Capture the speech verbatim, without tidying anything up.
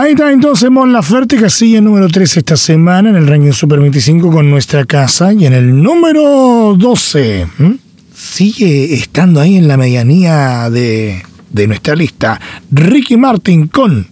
Ahí está entonces Mon Laferte, que sigue número tres esta semana en el ranking Super veinticinco con Nuestra Casa. Y en el número doce, ¿m? sigue estando ahí en la medianía de, de nuestra lista Ricky Martin con